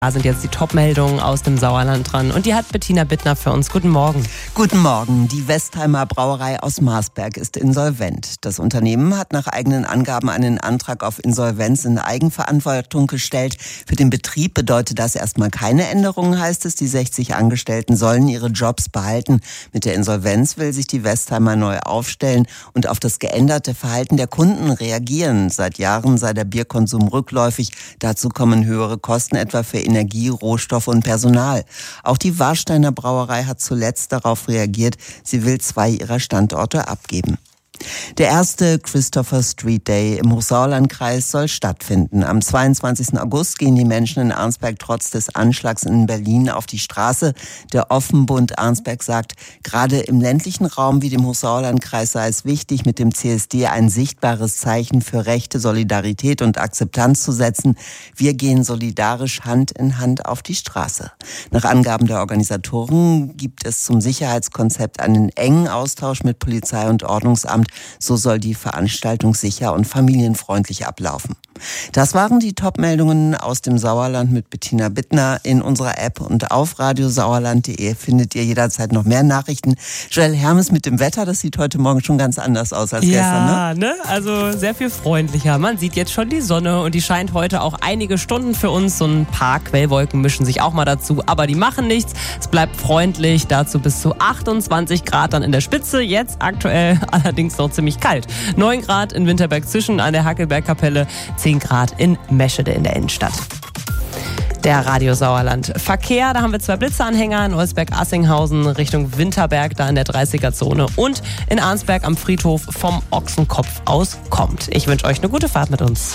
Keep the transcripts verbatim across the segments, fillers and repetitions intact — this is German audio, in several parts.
Da sind jetzt die Top-Meldungen aus dem Sauerland dran und die hat Bettina Bittner für uns. Guten Morgen. Guten Morgen. Die Westheimer Brauerei aus Marsberg ist insolvent. Das Unternehmen hat nach eigenen Angaben einen Antrag auf Insolvenz in Eigenverantwortung gestellt. Für den Betrieb bedeutet das erstmal keine Änderungen, heißt es. Die sechzig Angestellten sollen ihre Jobs behalten. Mit der Insolvenz will sich die Westheimer neu aufstellen und auf das geänderte Verhalten der Kunden reagieren. Seit Jahren sei der Bierkonsum rückläufig. Dazu kommen höhere Kosten etwa für Energie, Rohstoffe und Personal. Auch die Warsteiner Brauerei hat zuletzt darauf reagiert, sie will zwei ihrer Standorte abgeben. Der erste Christopher Street Day im Hochsauerlandkreis soll stattfinden. Am zweiundzwanzigsten August gehen die Menschen in Arnsberg trotz des Anschlags in Berlin auf die Straße. Der Offenbund Arnsberg sagt, gerade im ländlichen Raum wie dem Hochsauerlandkreis sei es wichtig, mit dem C S D ein sichtbares Zeichen für Rechte, Solidarität und Akzeptanz zu setzen. Wir gehen solidarisch Hand in Hand auf die Straße. Nach Angaben der Organisatoren gibt es zum Sicherheitskonzept einen engen Austausch mit Polizei und Ordnungsamt. So soll die Veranstaltung sicher und familienfreundlich ablaufen. Das waren die Top-Meldungen aus dem Sauerland mit Bettina Bittner. In unserer App und auf radiosauerland punkt de findet ihr jederzeit noch mehr Nachrichten. Joel Hermes mit dem Wetter, das sieht heute Morgen schon ganz anders aus als ja, gestern, ne? Ja, ne? Also sehr viel freundlicher. Man sieht jetzt schon die Sonne und die scheint heute auch einige Stunden für uns. So ein paar Quellwolken mischen sich auch mal dazu, aber die machen nichts. Es bleibt freundlich, dazu bis zu achtundzwanzig Grad dann in der Spitze. Jetzt aktuell allerdings noch ziemlich kalt. neun Grad in Winterberg-Zwischen an der Hackelbergkapelle, zehn Grad in Meschede in der Innenstadt. Der Radio Sauerland. Verkehr, da haben wir zwei Blitzeanhänger in Olsberg-Assinghausen Richtung Winterberg, da in der dreißiger-Zone und in Arnsberg am Friedhof vom Ochsenkopf aus kommt. Ich wünsche euch eine gute Fahrt mit uns.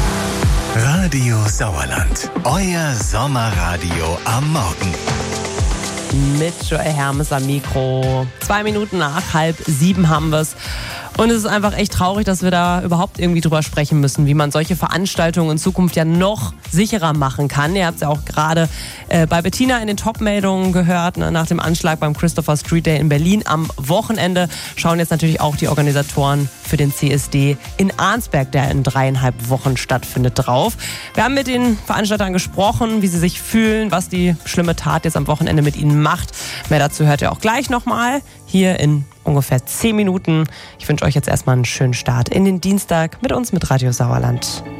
Radio Sauerland, euer Sommerradio am Morgen. Mit Joel Hermes am Mikro. Zwei Minuten nach halb sieben haben wir es. Und es ist einfach echt traurig, dass wir da überhaupt irgendwie drüber sprechen müssen, wie man solche Veranstaltungen in Zukunft ja noch sicherer machen kann. Ihr habt es ja auch gerade äh, bei Bettina in den Top-Meldungen gehört, ne, nach dem Anschlag beim Christopher Street Day in Berlin am Wochenende. Schauen jetzt natürlich auch die Organisatoren für den C S D in Arnsberg, der in dreieinhalb Wochen stattfindet, drauf. Wir haben mit den Veranstaltern gesprochen, wie sie sich fühlen, was die schlimme Tat jetzt am Wochenende mit ihnen macht. Mehr dazu hört ihr auch gleich nochmal hier in ungefähr zehn Minuten. Ich wünsche euch jetzt erstmal einen schönen Start in den Dienstag mit uns, mit Radio Sauerland.